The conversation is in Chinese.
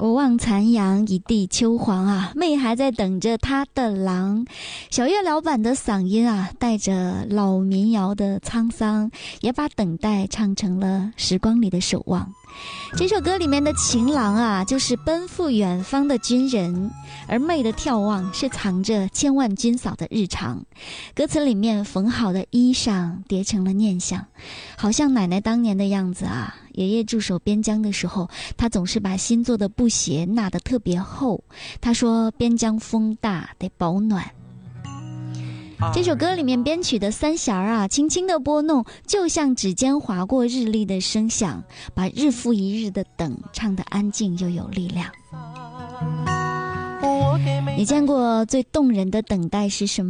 我望残阳，一地秋黄啊，妹还在等着她的郎。小月辽版的嗓音啊，带着老民谣的沧桑，也把等待唱成了时光里的守望。这首歌里面的情郎啊，就是奔赴远方的军人，而妹的眺望是藏着千万军嫂的日常。歌词里面缝好的衣裳叠成了念想，好像奶奶当年的样子啊。爷爷驻守边疆的时候，他总是把新做的布鞋纳得特别厚，他说边疆风大得保暖。这首歌里面编曲的三弦啊，轻轻的拨弄，就像指尖划过日历的声响，把日复一日的等唱得安静又有力量。你见过最动人的等待是什么？